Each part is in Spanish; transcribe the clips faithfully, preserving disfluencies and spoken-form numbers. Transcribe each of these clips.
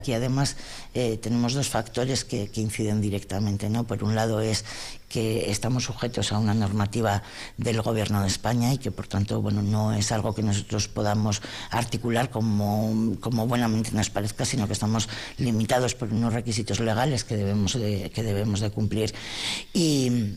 Aquí además eh, tenemos dos factores que, que inciden directamente, ¿no? Por un lado es que estamos sujetos a una normativa del Gobierno de España y que por tanto bueno, no es algo que nosotros podamos articular como, como buenamente nos parezca, sino que estamos limitados por unos requisitos legales que debemos de, que debemos de cumplir. Y,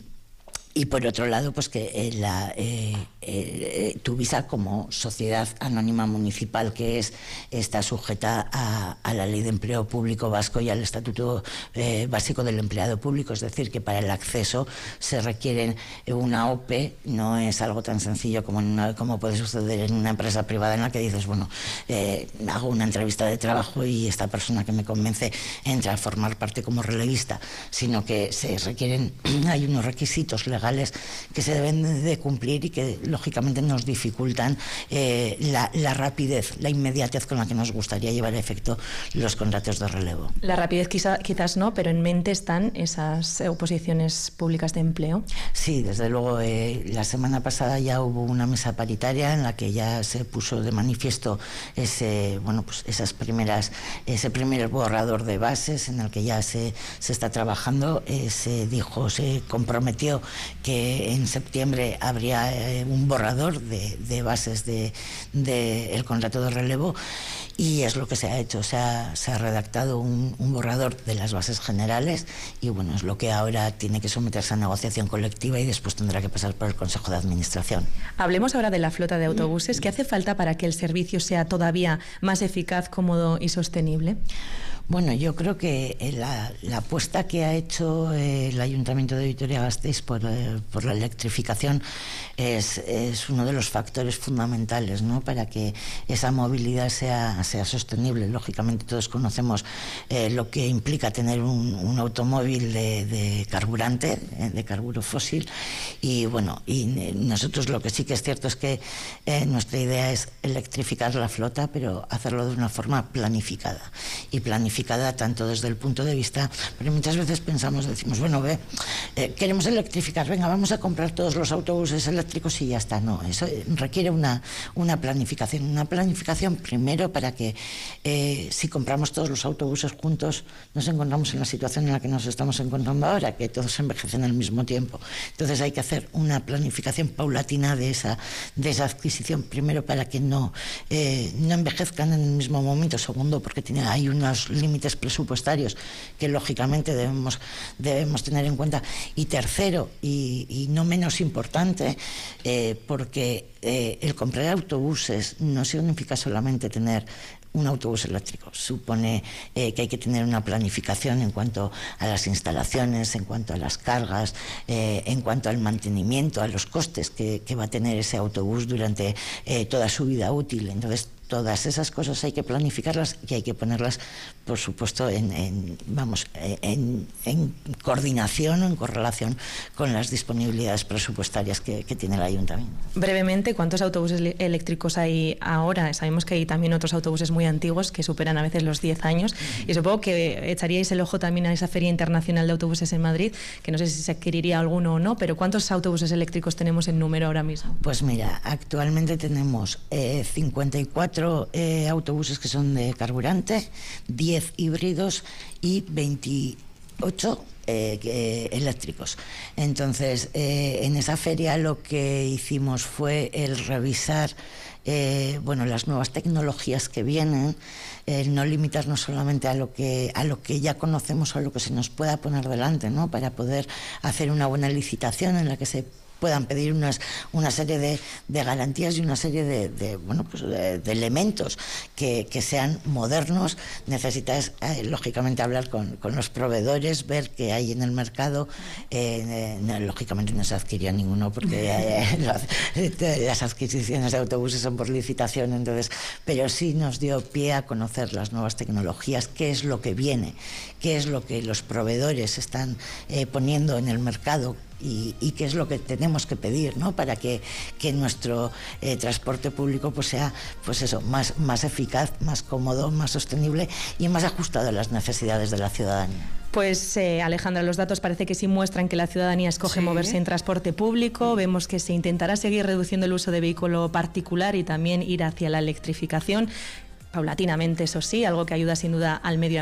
Y por otro lado, pues que eh, la, eh, eh, Tuvisa como sociedad anónima municipal que es, está sujeta a, a la Ley de Empleo Público Vasco y al Estatuto eh, Básico del Empleado Público, es decir, que para el acceso se requiere una O P E, no es algo tan sencillo como, en una, como puede suceder en una empresa privada en la que dices, bueno, eh, hago una entrevista de trabajo y esta persona que me convence entra a formar parte como relevista, sino que se requieren, hay unos requisitos legales que se deben de cumplir y que lógicamente nos dificultan eh, la, la rapidez, la inmediatez con la que nos gustaría llevar a efecto los contratos de relevo. La rapidez quizá, quizás no, pero en mente están esas oposiciones públicas de empleo. Sí, desde luego. Eh, la semana pasada ya hubo una mesa paritaria en la que ya se puso de manifiesto ese, bueno, pues esas primeras, ese primer borrador de bases en el que ya se, se está trabajando. Eh, se dijo, se comprometió que en septiembre habría eh, un borrador de, de bases del de, de contrato de relevo y es lo que se ha hecho. Se ha, se ha redactado un, un borrador de las bases generales y bueno, es lo que ahora tiene que someterse a negociación colectiva y después tendrá que pasar por el Consejo de Administración. Hablemos ahora de la flota de autobuses. ¿Qué hace falta para que el servicio sea todavía más eficaz, cómodo y sostenible? Bueno, yo creo que la, la apuesta que ha hecho eh, el Ayuntamiento de Vitoria-Gasteiz por, eh, por la electrificación es, es uno de los factores fundamentales, ¿no?, para que esa movilidad sea, sea sostenible. Lógicamente todos conocemos eh, lo que implica tener un, un automóvil de, de carburante, eh, de carburo fósil, y bueno, y nosotros lo que sí que es cierto es que eh, nuestra idea es electrificar la flota, pero hacerlo de una forma planificada, y planificada tanto desde el punto de vista, pero muchas veces pensamos, decimos, bueno, ve, eh, queremos electrificar, venga, vamos a comprar todos los autobuses eléctricos y ya está. No, eso requiere una, una planificación, una planificación primero para que eh, si compramos todos los autobuses juntos nos encontramos en la situación en la que nos estamos encontrando ahora, que todos envejecen al mismo tiempo. Entonces hay que hacer una planificación paulatina de esa, de esa adquisición, primero para que no, eh, no envejezcan en el mismo momento, segundo porque tiene, hay unos límites presupuestarios que lógicamente debemos, debemos tener en cuenta, y tercero y, y no menos importante, eh, porque eh, el comprar autobuses no significa solamente tener un autobús eléctrico, supone eh, que hay que tener una planificación en cuanto a las instalaciones, en cuanto a las cargas, eh, en cuanto al mantenimiento, a los costes que, que va a tener ese autobús durante eh, toda su vida útil. Entonces, todas esas cosas hay que planificarlas y hay que ponerlas, por supuesto, en, en vamos, en, en coordinación o en correlación con las disponibilidades presupuestarias que, que tiene el Ayuntamiento. Brevemente, ¿cuántos autobuses eléctricos hay ahora? Sabemos que hay también otros autobuses muy antiguos que superan a veces los diez años, y supongo que echaríais el ojo también a esa Feria Internacional de Autobuses en Madrid, que no sé si se adquiriría alguno o no, pero ¿cuántos autobuses eléctricos tenemos en número ahora mismo? Pues mira, actualmente tenemos eh, cincuenta y cuatro Eh, autobuses que son de carburante, diez híbridos y veintiocho eh, eh, eléctricos. Entonces, eh, en esa feria lo que hicimos fue el revisar eh, bueno, las nuevas tecnologías que vienen, eh, no limitarnos solamente a lo que a lo que ya conocemos o a lo que se nos pueda poner delante, ¿no?, para poder hacer una buena licitación en la que se puedan pedir unas, una serie de, de garantías y una serie de, de, bueno, pues de, de elementos que, que sean modernos. Necesitas, eh, lógicamente, hablar con, con los proveedores, ver qué hay en el mercado. Eh, no, lógicamente no se adquiría ninguno porque eh, las, las adquisiciones de autobuses son por licitación, entonces, pero sí nos dio pie a conocer las nuevas tecnologías, qué es lo que viene, qué es lo que los proveedores están eh, poniendo en el mercado, Y, y qué es lo que tenemos que pedir, ¿no?, para que, que nuestro eh, transporte público pues sea, pues eso, más, más eficaz, más cómodo, más sostenible y más ajustado a las necesidades de la ciudadanía. Pues eh, Alejandra, los datos parece que sí muestran que la ciudadanía escoge sí. moverse en transporte público. Vemos que se intentará seguir reduciendo el uso de vehículo particular y también ir hacia la electrificación, paulatinamente, eso sí, algo que ayuda sin duda al medio ambiente.